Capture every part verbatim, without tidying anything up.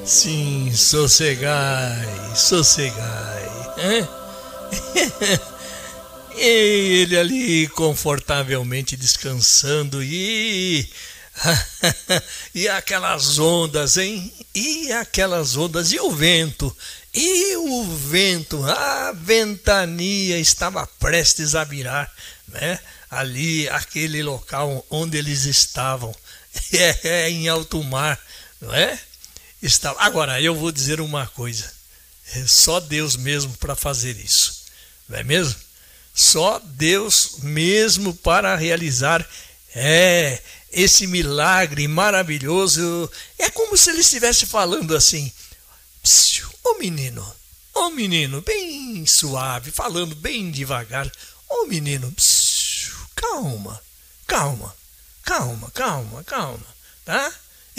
Sim, sossegai, sossegai. Hein? E ele ali confortavelmente descansando e... e aquelas ondas, hein? E aquelas ondas, e o vento, e o vento, a ventania estava prestes a virar, né? Ali, aquele local onde eles estavam, é, é em alto mar, não é? Estava. Agora, eu vou dizer uma coisa, é só Deus mesmo para fazer isso, não é mesmo? Só Deus mesmo para realizar é, esse milagre maravilhoso. É como se ele estivesse falando assim: ô menino, ô menino, bem suave, falando bem devagar. Ô menino, psiu, calma, calma, calma, calma, calma, tá?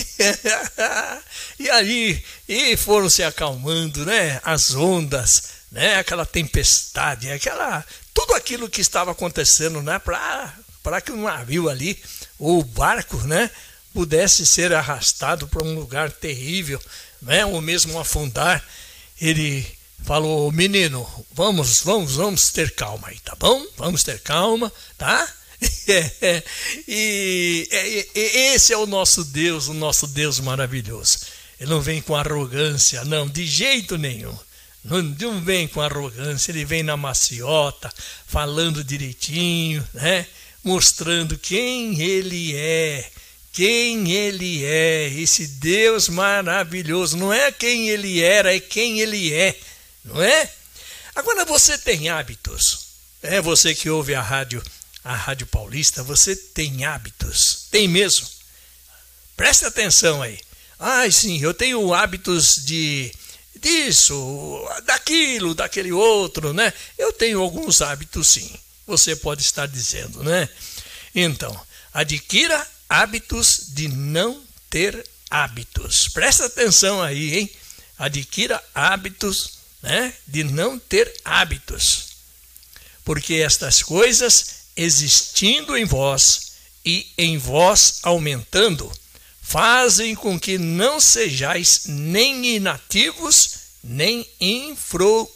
E aí, e foram se acalmando, né? As ondas, né? Aquela tempestade, aquela, tudo aquilo que estava acontecendo, né? Para para que o navio ali, ou o barco, né? Pudesse ser arrastado para um lugar terrível, né? Ou mesmo afundar. Ele falou: menino, vamos, vamos, vamos ter calma aí, tá bom? Vamos ter calma, tá? É, e, e, e esse é o nosso Deus, o nosso Deus maravilhoso. Ele não vem com arrogância, não, de jeito nenhum. Não, não vem com arrogância, ele vem na maciota, falando direitinho, né? Mostrando quem ele é, quem ele é, esse Deus maravilhoso. Não é quem ele era, é quem ele é, não é? Agora você tem hábitos, é você que ouve a rádio, a Rádio Paulista, você tem hábitos, tem mesmo. Presta atenção aí. Ah, sim, eu tenho hábitos de disso, daquilo, daquele outro, né? Eu tenho alguns hábitos, sim. Você pode estar dizendo, né? Então, adquira hábitos de não ter hábitos. Presta atenção aí, hein? Adquira hábitos, né, de não ter hábitos. Porque estas coisas, existindo em vós e em vós aumentando, fazem com que não sejais nem inativos, nem infru,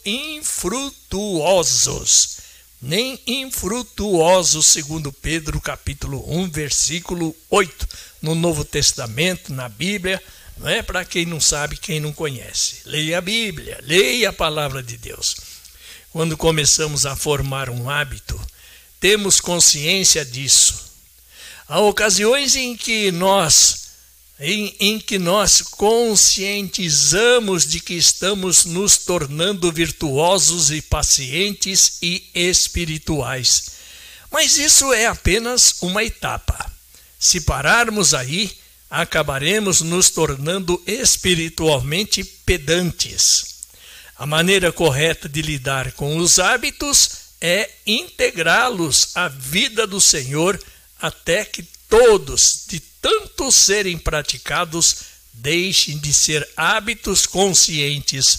infrutuosos. Nem infrutuosos, segundo Pedro, capítulo um, versículo oito, no Novo Testamento, na Bíblia, não é? Para quem não sabe, quem não conhece. Leia a Bíblia, leia a palavra de Deus. Quando começamos a formar um hábito, temos consciência disso. Há ocasiões em que nós Em, em que nós conscientizamos de que estamos nos tornando virtuosos e pacientes e espirituais. Mas isso é apenas uma etapa. Se pararmos aí, acabaremos nos tornando espiritualmente pedantes. A maneira correta de lidar com os hábitos é integrá-los à vida do Senhor até que todos, de tanto serem praticados, deixem de ser hábitos conscientes.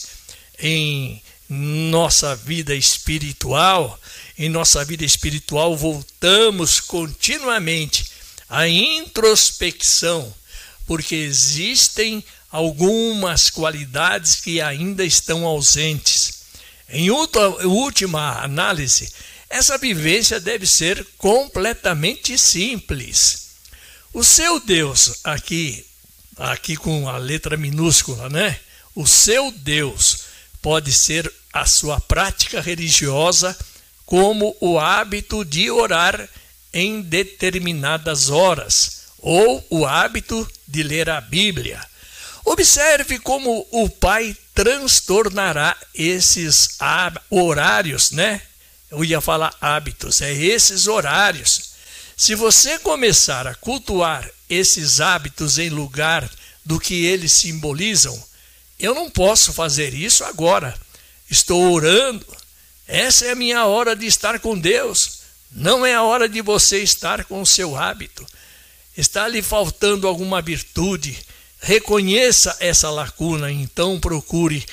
Em nossa vida espiritual, em nossa vida espiritual, voltamos continuamente à introspecção, porque existem algumas qualidades que ainda estão ausentes. Em última análise, essa vivência deve ser completamente simples. O seu Deus, aqui, aqui com a letra minúscula, né? O seu Deus pode ser a sua prática religiosa, como o hábito de orar em determinadas horas, ou o hábito de ler a Bíblia. Observe como o Pai transtornará esses horários, né? Eu ia falar hábitos, é esses horários. Se você começar a cultuar esses hábitos em lugar do que eles simbolizam, eu não posso fazer isso agora. Estou orando. Essa é a minha hora de estar com Deus. Não é a hora de você estar com o seu hábito. Está lhe faltando alguma virtude. Reconheça essa lacuna, então procure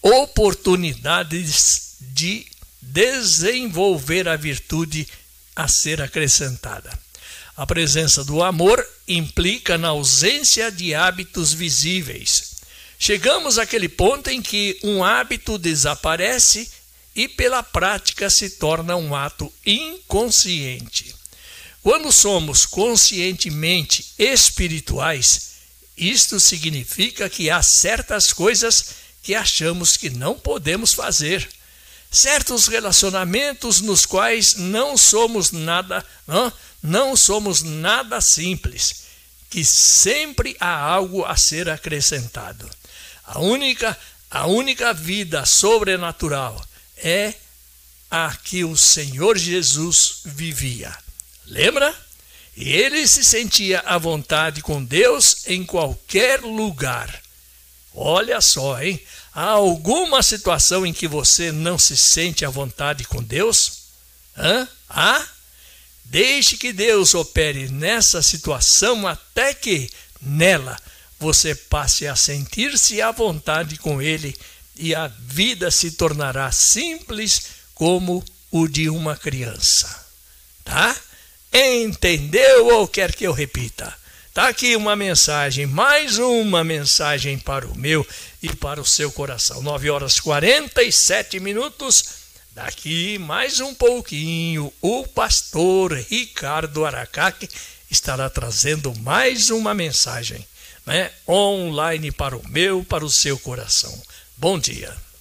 oportunidades de desenvolver a virtude a ser acrescentada. A presença do amor implica na ausência de hábitos visíveis. Chegamos àquele ponto em que um hábito desaparece e pela prática se torna um ato inconsciente. Quando somos conscientemente espirituais, isto significa que há certas coisas que achamos que não podemos fazer, certos relacionamentos nos quais não somos nada, não, não somos nada simples, que sempre há algo a ser acrescentado. A única, a única vida sobrenatural é a que o Senhor Jesus vivia. Lembra? E ele se sentia à vontade com Deus em qualquer lugar. Olha só, hein? Há alguma situação em que você não se sente à vontade com Deus? Hã? Há? Deixe que Deus opere nessa situação até que, nela, você passe a sentir-se à vontade com Ele e a vida se tornará simples como o de uma criança. Tá? Entendeu ou quer que eu repita? Tá aqui uma mensagem, mais uma mensagem para o meu e para o seu coração. nove horas e quarenta e sete minutos. Daqui mais um pouquinho, o pastor Ricardo Aracaque estará trazendo mais uma mensagem, né, online para o meu, para o seu coração. Bom dia.